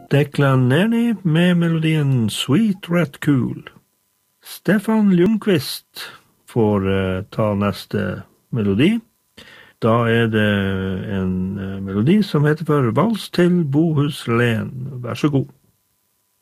Declan Nenny med melodien Sweet Rat Cool. Stefan Ljungqvist får ta neste melodi. Da det en melodi som heter for Vals til Bohus Len. Vær så god.